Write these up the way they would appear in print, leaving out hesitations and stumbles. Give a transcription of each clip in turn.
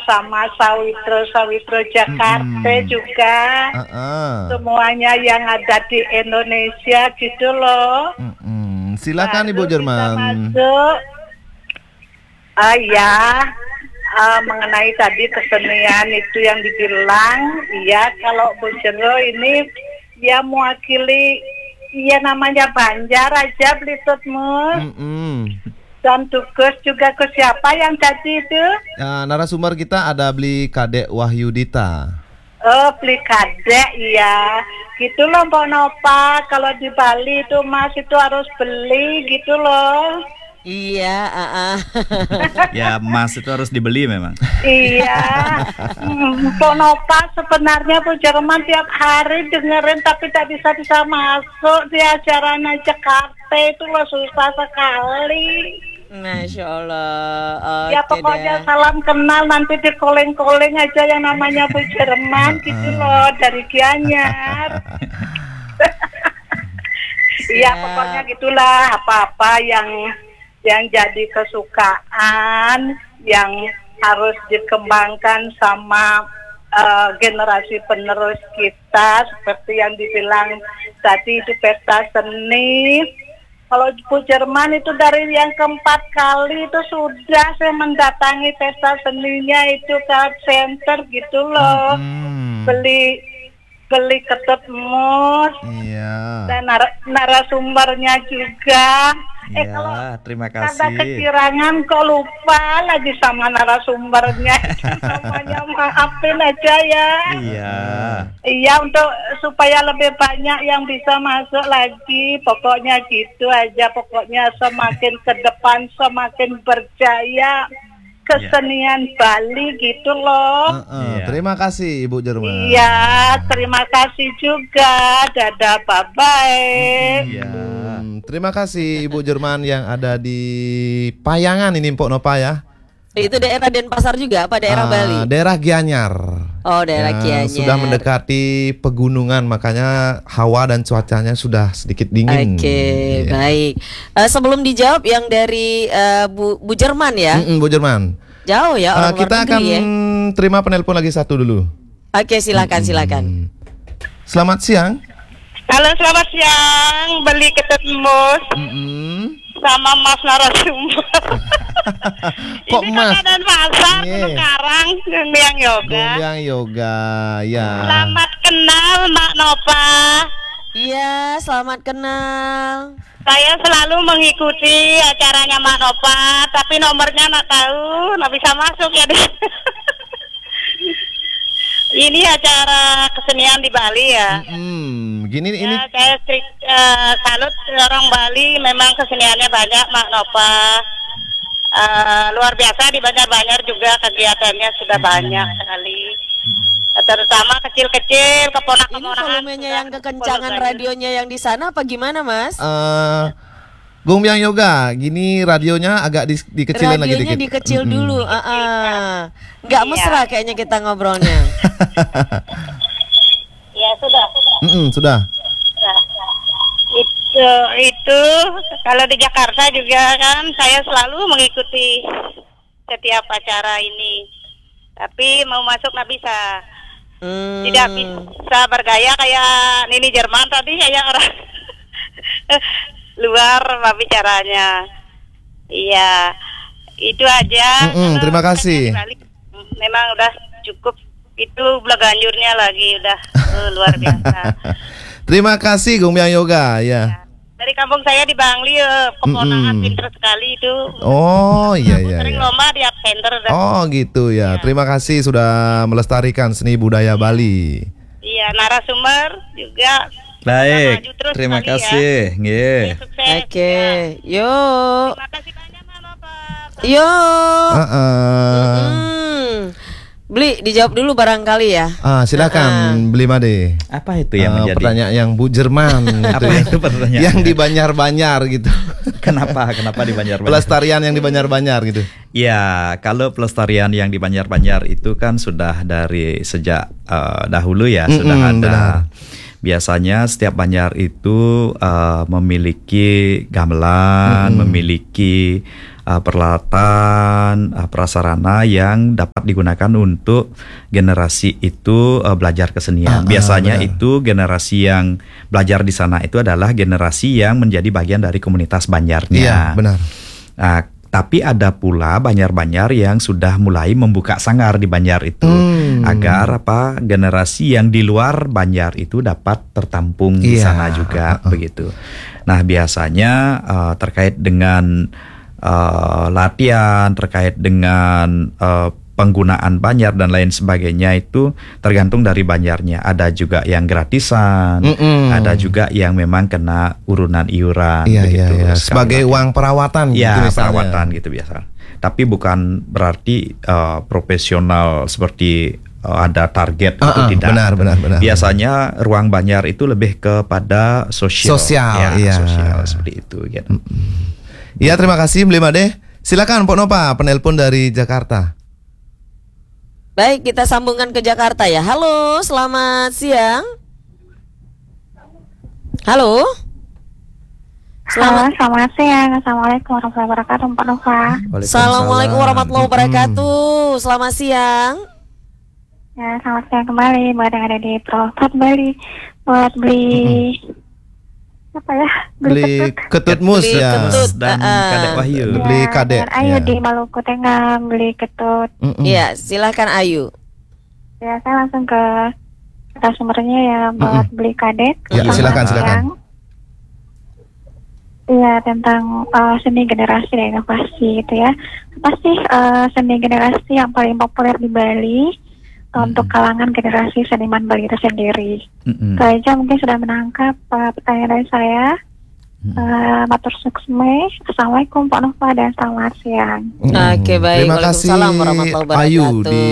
sama Sawitro Jakarta juga. Semuanya yang ada di Indonesia gitu loh. Silakan Ibu Jerman. Masuk. Mengenai tadi kesenian itu yang dibilang, iya kalau Bu Jero ini ya mewakili, ya namanya Banjar aja Blitutmus. Dan tugas juga ke siapa yang tadi itu? Narasumber kita ada Bli Kadek Wahyudita. Oh, Bli Kadek, iya. Gitu loh Mbak Nova, kalau di Bali itu Mas itu harus beli gitu loh. Iya, Ya, emas itu harus dibeli memang. Iya. Nova sebenarnya Bu Jerman tiap hari dengerin tapi tak bisa masuk di acaranya Jakarta itu loh, susah sekali. Masya Allah. Ya pokoknya salam kenal, nanti di calling aja yang namanya Bu Jerman gitu loh dari Gianyar. Iya pokoknya gitulah, apa-apa yang jadi kesukaan yang harus dikembangkan sama generasi penerus kita, seperti yang dibilang tadi itu pesta seni. Kalau Bu Jerman itu dari yang keempat kali itu sudah saya mendatangi pesta seninya itu ke center gitu loh. Beli ketut mus. Iya. Dan narasumbernya juga. Iya, terima kasih. Ada kekirangan kok lupa lagi sama narasumbernya. Namanya maafin aja ya. Iya. Iya, untuk supaya lebih banyak yang bisa masuk lagi. Pokoknya gitu aja. Pokoknya semakin ke depan semakin berjaya kesenian Bali gitu loh. Terima kasih Ibu Jerman. Iya, terima kasih juga. Dadah, bye-bye. Terima kasih Ibu Jerman yang ada di Payangan ini Mpok Nova ya. Itu daerah Denpasar juga apa daerah Bali? Daerah Gianyar. Oh, daerah Gianyar. Sudah mendekati pegunungan, makanya hawa dan cuacanya sudah sedikit dingin. Oke, baik. Sebelum dijawab yang dari Bu Jerman ya. Bu Jerman. Jauh ya orang kita luar negeri akan terima penelpon lagi satu dulu. Oke, silakan. Selamat siang. Halo, selamat siang. Beli ketut mus sama Mas narasumber. Kok ini Mas? Ini pasar sekarang Gumbyang Yoga, ya. Selamat kenal Mak Nova. Iya, selamat kenal. Saya selalu mengikuti acaranya Mak Nova, tapi nomornya nggak tahu, nggak bisa masuk ya. Ini acara kesenian di Bali ya. Ini. Saya salut orang Bali, memang keseniannya banyak Mak Nova. Luar biasa, di Banjar-Banjar juga kegiatannya sudah banyak sekali. Terutama kecil-kecil, keponakan-keponakan. Ini volumenya yang kekencangan radionya yang di sana apa gimana Mas? Gumbyang Yoga, gini radionya agak dikecilin lagi dikit. Radionya dikecil dulu, nggak mesra kayaknya kita ngobrolnya. Ya sudah. Sudah. Nah, itu kalau di Jakarta juga kan saya selalu mengikuti setiap acara ini. Tapi mau masuk nggak bisa. Tidak bisa bergaya kayak Nini Jerman tadi, kayak orang luar bicaranya. Iya, itu aja. Terima kasih. Memang udah cukup, itu Blaganjurnya lagi udah luar biasa. Terima kasih Gumbyang Yoga ya. Dari kampung saya di Bangli, keponakan pinter sekali itu. Oh iya. Sering lomba di Absenter. Oh gitu ya. Terima kasih sudah melestarikan seni budaya Bali. Iya, narasumber juga. Baik, terima kasih. Ya. Oke, yuk. Terima kasih banyak Mama. Yuk. Beli, dijawab dulu barangkali ya. Silakan Beli Made. Apa itu yang menjadi pertanyaan yang Bu Jerman apa itu pertanyaan? Yang di Banjar-Banjar gitu. Kenapa di Banjar-Banjar? Pelestarian yang di Banjar-Banjar gitu. Ya, kalau pelestarian yang di Banjar-Banjar itu kan sudah dari sejak dahulu ya, sudah ada. Benar. Biasanya setiap Banjar itu memiliki gamelan, memiliki peralatan prasarana yang dapat digunakan untuk generasi itu belajar kesenian. Biasanya benar. itu generasi yang belajar di sana itu adalah generasi yang menjadi bagian dari komunitas Banjarnya. Iya, benar. Nah, tapi ada pula Banjar-Banjar yang sudah mulai membuka sanggar di Banjar itu agar generasi yang di luar Banjar itu dapat tertampung di sana juga begitu. Nah, biasanya terkait dengan latihan, terkait dengan penggunaan Banjar dan lain sebagainya itu tergantung dari Banjarnya. Ada juga yang gratisan, ada juga yang memang kena urunan iuran begitu. Iya. Sebagai uang perawatan ya, gitu misalnya. perawatan gitu biasa. Tapi bukan berarti profesional seperti ada target itu tidak. Benar. Biasanya ruang Banjar itu lebih kepada sosial. Sosial, sosial seperti itu gitu. Iya, terima kasih Bli Made. Silakan Pok Nova, penelpon dari Jakarta. Baik, kita sambungkan ke Jakarta ya. Halo, selamat siang. Halo. Selamat siang. Assalamualaikum warahmatullahi wabarakatuh, Pak Nova. Assalamualaikum warahmatullahi wabarakatuh. Selamat siang. Ya, selamat siang kembali buat yang ada di Purwokerto Bali buat beli Beli ketut mus Beli ya. ketut. Dan Kadek Wahyu. Beli kadek. Ayo ya. di Maluku Tengah beli ketut. Iya, silakan Ayu. Ya, saya langsung ke sumbernya ya buat beli kadek. Ya, silakan. Iya, tentang seni generasi dan inovasi gitu ya. Apa sih seni generasi yang paling populer di Bali untuk kalangan generasi seniman Bali itu sendiri? Kalian mungkin sudah menangkap pertanyaan dari saya. Matur suksme. Assalamualaikum Pak Nova dan selamat siang. Oke, baik. Terima kasih Waalaikumsalam warahmatullahi wabarakatuh. Ayu di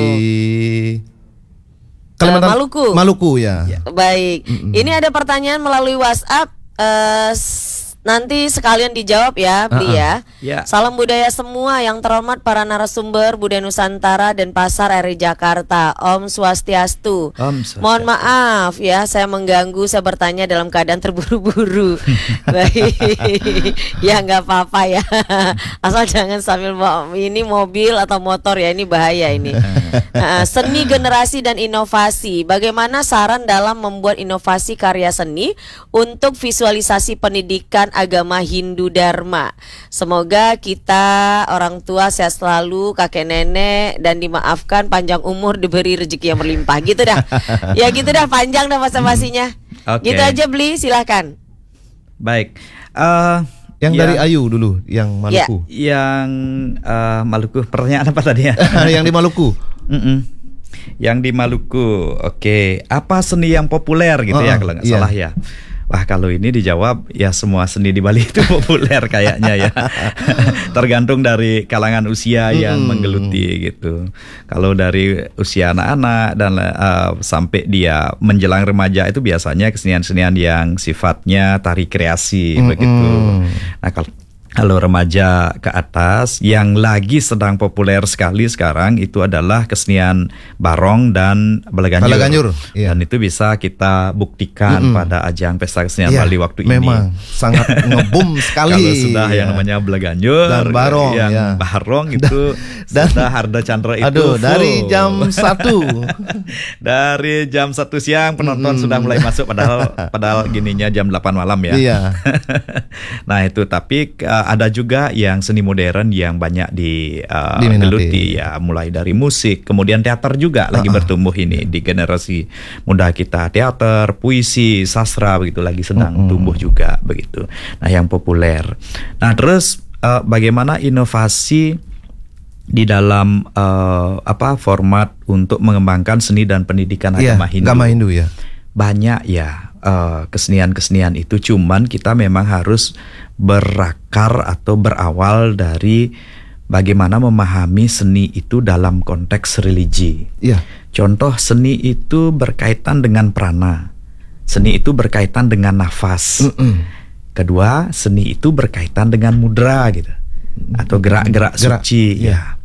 Kalimantan Maluku ya. Baik. Ini ada pertanyaan melalui WhatsApp. Nanti sekalian dijawab ya, Bli ya. Salam budaya semua yang terhormat para narasumber Budaya Nusantara dan Pasar RI Jakarta. Om Swastiastu. Mohon maaf ya, saya mengganggu, saya bertanya dalam keadaan terburu-buru. Baik. Ya nggak apa-apa ya. Asal jangan sambil ini mobil atau motor ya, ini bahaya ini. Seni generasi dan inovasi. Bagaimana saran dalam membuat inovasi karya seni untuk visualisasi pendidikan agama Hindu Dharma? Semoga kita orang tua sehat selalu, kakek nenek, dan dimaafkan, panjang umur, diberi rezeki yang berlimpah. Gitu dah. Ya gitu dah, panjang dah basa-basinya. Gitu aja Bli, silahkan. Baik. Yang dari Ayu dulu, yang Maluku. Yang Maluku. Pertanyaan apa tadi ya? Yang di Maluku. Yang di Maluku. Oke. Apa seni yang populer gitu ya kalau nggak salah ya? Wah, kalau ini dijawab ya semua seni di Bali itu populer kayaknya ya. Tergantung dari kalangan usia yang menggeluti gitu. Kalau dari usia anak-anak dan sampai dia menjelang remaja itu biasanya kesenian-kesenian yang sifatnya tari kreasi begitu. Nah, kalau remaja ke atas yang lagi sedang populer sekali sekarang itu adalah kesenian barong dan balaganjur. Iya. Dan itu bisa kita buktikan pada ajang pesta kesenian Bali waktu ini. Memang sangat ngebum sekali. Kalau sudah yang namanya balaganjur dan barong, yang barong itu sudah Harda Chandra itu. Aduh, dari jam 1 dari jam 1 siang penonton sudah mulai masuk padahal gininya jam 8 malam ya. Iya. Nah, itu tapi ada juga yang seni modern yang banyak digeluti ya, mulai dari musik, kemudian teater juga lagi bertumbuh ini di generasi muda kita. Teater, puisi, sastra begitu lagi sedang tumbuh juga begitu. Nah, yang populer. Nah, terus bagaimana inovasi di dalam format untuk mengembangkan seni dan pendidikan agama Hindu. Agama Hindu ya. Banyak ya kesenian-kesenian itu, cuman kita memang harus berakar atau berawal dari bagaimana memahami seni itu dalam konteks religi. Iya. Contoh, seni itu berkaitan dengan prana. Seni itu berkaitan dengan nafas. Kedua, seni itu berkaitan dengan mudra gitu. Atau gerak-gerak suci ya.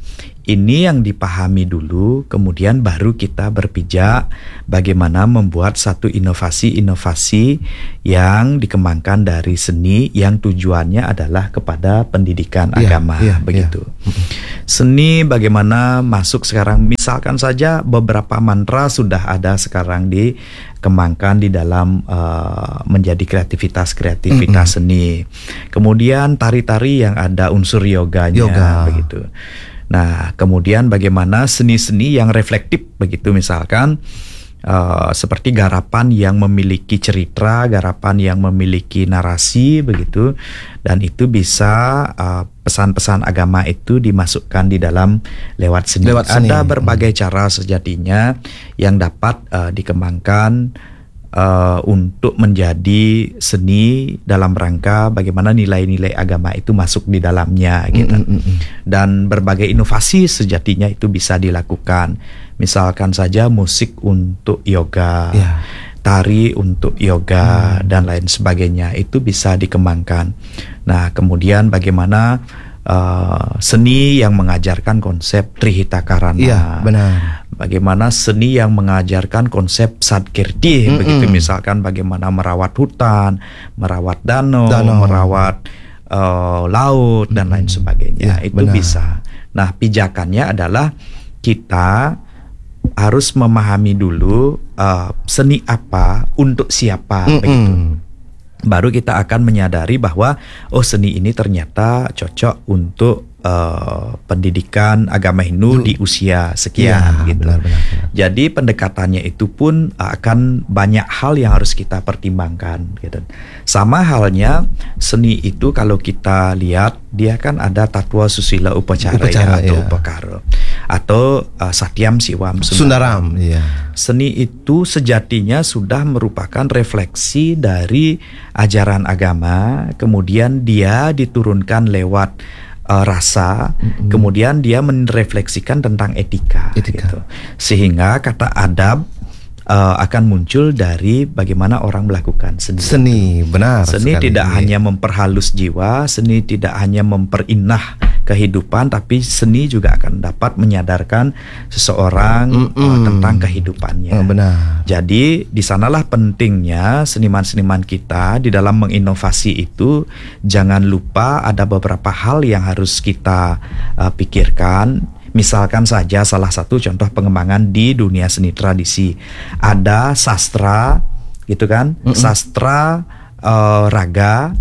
Ini yang dipahami dulu, kemudian baru kita berpijak bagaimana membuat satu inovasi-inovasi yang dikembangkan dari seni yang tujuannya adalah kepada pendidikan agama, begitu. Seni bagaimana masuk sekarang, misalkan saja beberapa mantra sudah ada sekarang dikembangkan di dalam menjadi kreativitas seni. Kemudian tari-tari yang ada unsur yoganya, begitu. Nah, kemudian bagaimana seni-seni yang reflektif begitu, misalkan seperti garapan yang memiliki cerita, garapan yang memiliki narasi begitu, dan itu bisa pesan-pesan agama itu dimasukkan di dalam lewat seni. Ada berbagai cara sejatinya yang dapat dikembangkan untuk menjadi seni dalam rangka bagaimana nilai-nilai agama itu masuk di dalamnya gitu. Dan berbagai inovasi sejatinya itu bisa dilakukan. Misalkan saja musik untuk yoga, tari untuk yoga dan lain sebagainya itu bisa dikembangkan. Nah, kemudian bagaimana seni yang mengajarkan konsep Trihita Karana. Iya, benar. Bagaimana seni yang mengajarkan konsep Satkirti, begitu, misalkan bagaimana merawat hutan, merawat danau. Merawat laut dan lain sebagainya. Itu benar. Bisa. Nah, pijakannya adalah kita harus memahami dulu seni apa untuk siapa, begitu. Baru kita akan menyadari bahwa seni ini ternyata cocok untuk pendidikan agama Hindu di usia sekian, gitu. Benar. Jadi pendekatannya itu pun akan banyak hal yang harus kita pertimbangkan, gitu. Sama halnya seni itu kalau kita lihat dia kan ada tatwa susila upacara atau upakara atau satyam siwam sundaram. Seni itu sejatinya sudah merupakan refleksi dari ajaran agama, kemudian dia diturunkan lewat rasa, kemudian dia merefleksikan tentang etika. Gitu. Sehingga kata adab akan muncul dari bagaimana orang melakukan seni. Benar. Seni tidak hanya memperhalus jiwa, seni tidak hanya memperindah kehidupan, tapi seni juga akan dapat menyadarkan seseorang tentang kehidupannya. Benar. Jadi di sanalah pentingnya seniman-seniman kita di dalam menginovasi itu. Jangan lupa ada beberapa hal yang harus kita pikirkan. Misalkan saja salah satu contoh pengembangan di dunia seni tradisi, ada sastra, gitu kan, sastra raga,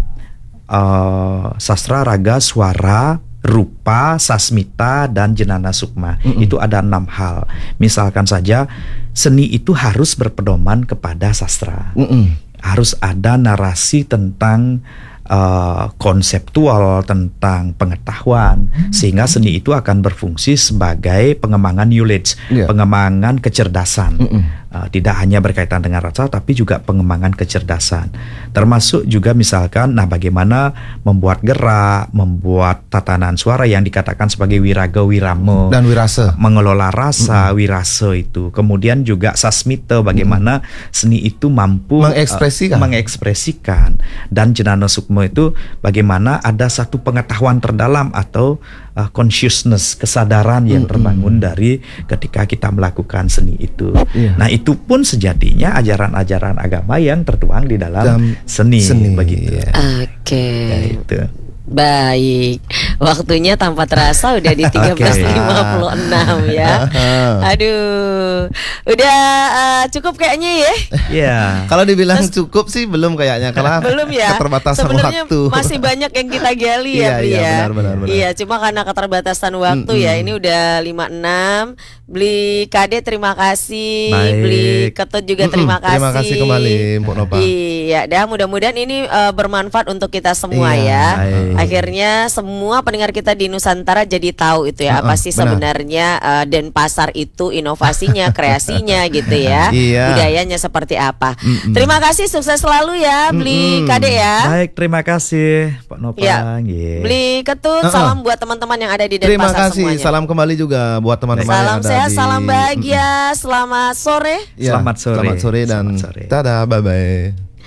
suara, rupa, sasmita, dan jenana sukma. Itu ada 6 hal. Misalkan saja seni itu harus berpedoman kepada sastra. Harus ada narasi tentang konseptual, tentang pengetahuan, sehingga seni itu akan berfungsi sebagai pengembangan knowledge, pengembangan kecerdasan. Tidak hanya berkaitan dengan rasa, tapi juga pengembangan kecerdasan. Termasuk juga misalkan, bagaimana membuat gerak, membuat tatanan suara yang dikatakan sebagai wiraga, wirama, dan wirasa, mengelola rasa, wirasa itu. Kemudian juga sasmita, bagaimana seni itu mampu mengekspresikan. Dan jenana sukma itu bagaimana ada satu pengetahuan terdalam atau consciousness, kesadaran yang terbangun dari ketika kita melakukan seni itu. Nah, itu pun sejatinya ajaran-ajaran agama yang tertuang di dalam seni. Begitu. Oke. Ya, itu. Baik, waktunya tanpa terasa udah di 13.56 ya. Aduh, udah cukup kayaknya ya. Iya. Kalau dibilang cukup sih belum kayaknya, karena belum ya. Keterbatasan sebenarnya waktu. Masih banyak yang kita gali ya, benar. Iya, cuma karena keterbatasan waktu ya. Ini udah 56. Beli Kade terima kasih. Baik. Beli Ketut juga terima kasih. Terima kasih kembali, Mbok Nova. Iya, dah mudah-mudahan ini bermanfaat untuk kita semua ya. Baik. Akhirnya semua pendengar kita di Nusantara jadi tahu itu ya, apa sih sebenarnya Denpasar itu inovasinya, kreasinya gitu ya. Budayanya seperti apa. Terima kasih, sukses selalu ya Beli Kade ya. Baik, terima kasih Pak Nopang. Ya. Beli Ketut, salam buat teman-teman yang ada di Denpasar Terima kasih, semuanya. salam kembali juga buat teman-teman Salam yang ada sehat, di... salam bahagia, selamat sore. Selamat sore dan dadah, bye-bye.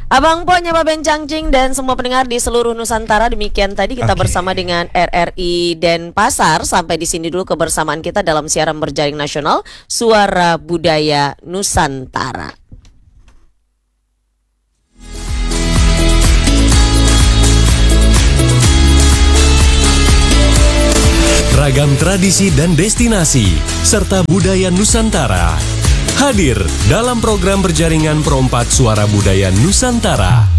Abang Po, Nyapa Bencangcing dan semua pendengar di seluruh Nusantara, demikian tadi kita bersama dengan RRI Denpasar. Sampai di sini dulu kebersamaan kita dalam siaran berjaring nasional Suara Budaya Nusantara. Ragam tradisi dan destinasi serta budaya Nusantara hadir dalam program berjaringan Perompak Suara Budaya Nusantara.